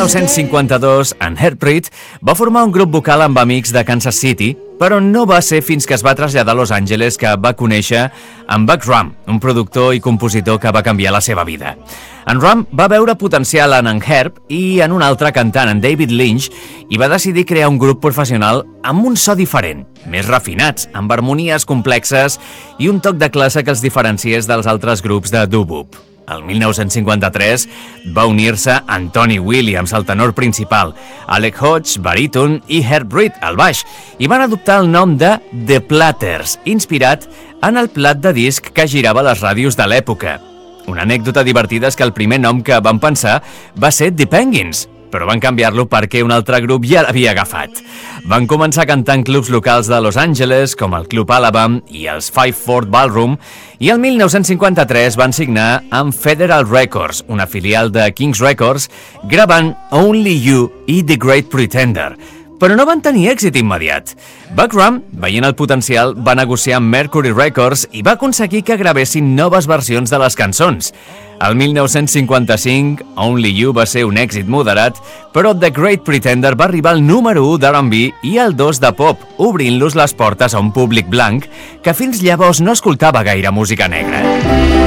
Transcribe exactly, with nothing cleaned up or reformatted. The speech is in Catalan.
nou-cents cinquanta-dos, en Heartbreed va formar un grup vocal amb amics de Kansas City, però no va ser fins que es va traslladar a Los Angeles que va conèixer en Buck Rum, un productor i compositor que va canviar la seva vida. En Rum va veure potencial en en Herb i en un altre cantant, en David Lynch, i va decidir crear un grup professional amb un so diferent, més refinats, amb harmonies complexes i un toc de classe que els diferenciés dels altres grups de doo-wop. El mil nou-cents cinquanta-tres va unir-se en Tony Williams, el tenor principal, Alec Hodge, baríton, i Herb Reed, al baix, i van adoptar el nom de The Platters, inspirat en el plat de disc que girava a les ràdios de l'època. Una anècdota divertida és que el primer nom que van pensar va ser The Penguins, però van canviar-lo perquè un altre grup ja l'havia agafat. Van començar a cantar en clubs locals de Los Angeles, com el Club Alabama i els Five Fort Ballroom, i el mil nou-cents cinquanta-tres van signar amb Federal Records, una filial de Kings Records, gravant Only You i The Great Pretender, però no van tenir èxit immediat. Buck Rum, veient el potencial, va negociar amb Mercury Records i va aconseguir que gravessin noves versions de les cançons. El mil nou-cents cinquanta-cinc, Only You va ser un èxit moderat, però The Great Pretender va arribar al número u d'R and B i al dos de pop, obrint-los les portes a un públic blanc que fins llavors no escoltava gaire música negra.